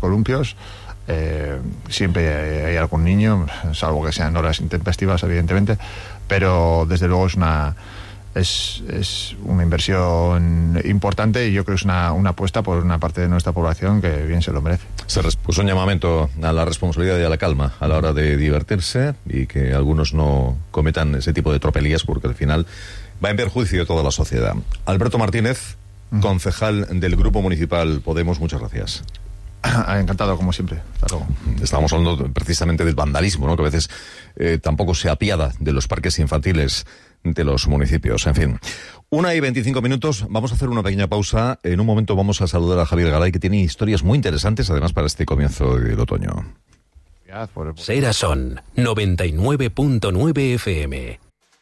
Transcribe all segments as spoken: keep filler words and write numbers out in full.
columpios. Eh, siempre hay algún niño, salvo que sean horas intempestivas, evidentemente, pero desde luego es una es, es una inversión importante y yo creo que es una, una apuesta por una parte de nuestra población que bien se lo merece. Se puso un llamamiento a la responsabilidad y a la calma a la hora de divertirse y que algunos no cometan ese tipo de tropelías, porque al final va en perjuicio de toda la sociedad. Alberto Martínez, uh-huh. concejal del Grupo Municipal Podemos, muchas gracias. Encantado, como siempre. Hasta luego. Estábamos hablando precisamente del vandalismo, ¿no? Que a veces eh, tampoco se apiada de los parques infantiles de los municipios. En fin, una y veinticinco minutos. Vamos a hacer una pequeña pausa. En un momento vamos a saludar a Javier Garay, que tiene historias muy interesantes, además, para este comienzo del otoño. Serason, noventa y nueve punto nueve F M.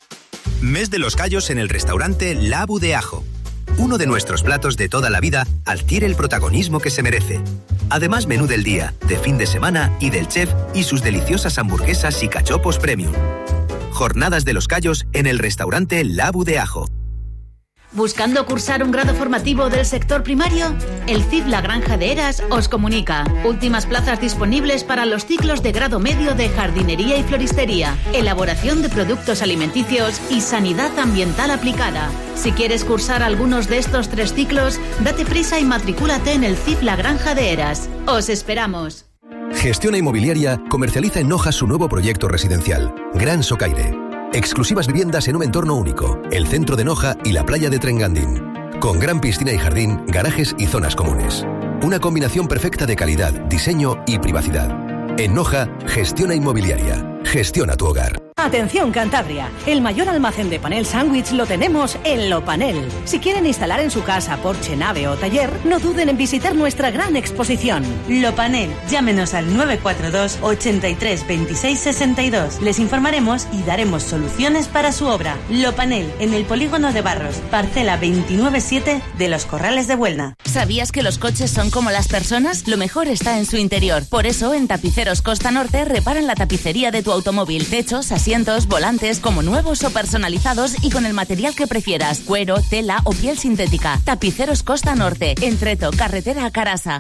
Mes de los callos en el restaurante La Bu de Ajo. Uno de nuestros platos de toda la vida adquiere el protagonismo que se merece. Además, menú del día, de fin de semana y del chef y sus deliciosas hamburguesas y cachopos premium. Jornadas de los callos en el restaurante La Bu de Ajo. ¿Buscando cursar un grado formativo del sector primario? El C I F La Granja de Heras os comunica. Últimas plazas disponibles para los ciclos de grado medio de jardinería y floristería, elaboración de productos alimenticios y sanidad ambiental aplicada. Si quieres cursar algunos de estos tres ciclos, date prisa y matricúlate en el C I F La Granja de Heras. ¡Os esperamos! Gestiona Inmobiliaria comercializa en Noja su nuevo proyecto residencial, Gran Socaire. Exclusivas viviendas en un entorno único, el centro de Noja y la playa de Trengandín. Con gran piscina y jardín, garajes y zonas comunes. Una combinación perfecta de calidad, diseño y privacidad. En Noja, Gestiona Inmobiliaria. Gestiona tu hogar. Atención Cantabria, el mayor almacén de panel sándwich lo tenemos en Lopanel. Si quieren instalar en su casa, porche, nave o taller, no duden en visitar nuestra gran exposición. Lopanel, llámenos al nueve cuatro dos, ochenta y tres, veintiséis, sesenta y dos. Les informaremos y daremos soluciones para su obra. Lopanel, en el polígono de Barros, parcela veintinueve siete de Los Corrales de Buelna. ¿Sabías que los coches son como las personas? Lo mejor está en su interior. Por eso, en Tapiceros Costa Norte reparan la tapicería de tu automóvil, techos, asientos, volantes, como nuevos o personalizados y con el material que prefieras, cuero, tela o piel sintética. Tapiceros Costa Norte, Entreto, carretera a Carasa.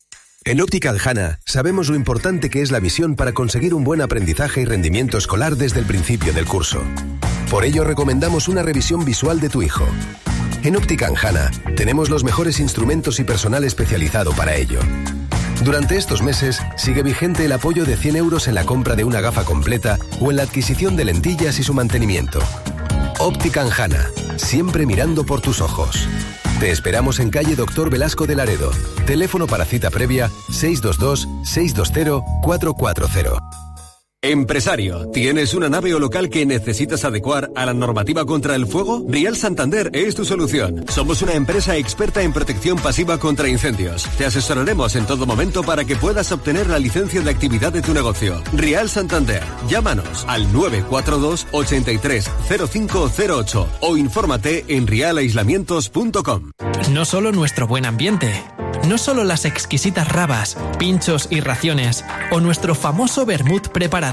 En Óptica Aljana sabemos lo importante que es la visión para conseguir un buen aprendizaje y rendimiento escolar desde el principio del curso. Por ello recomendamos una revisión visual de tu hijo. En Óptica Aljana tenemos los mejores instrumentos y personal especializado para ello. Durante estos meses sigue vigente el apoyo de cien euros en la compra de una gafa completa o en la adquisición de lentillas y su mantenimiento. Óptica Aljana, siempre mirando por tus ojos. Te esperamos en calle Doctor Velasco de Laredo. Teléfono para cita previa seis dos dos, seis dos cero, cuatro cuatro cero. Empresario, ¿tienes una nave o local que necesitas adecuar a la normativa contra el fuego? Rial Santander es tu solución. Somos una empresa experta en protección pasiva contra incendios. Te asesoraremos en todo momento para que puedas obtener la licencia de actividad de tu negocio. Rial Santander, llámanos al nueve cuatro dos, ochenta y tres, cero cinco cero ocho o infórmate en rial aislamientos punto com. No solo nuestro buen ambiente, no solo las exquisitas rabas, pinchos y raciones o nuestro famoso vermut preparado.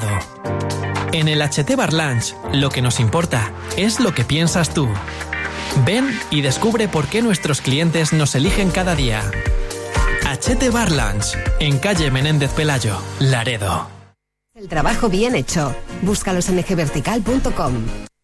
En el H T Bar Lounge, lo que nos importa es lo que piensas tú. Ven y descubre por qué nuestros clientes nos eligen cada día. H T Bar Lounge, en calle Menéndez Pelayo, Laredo. El trabajo bien hecho. Búscalos en eje vertical punto com.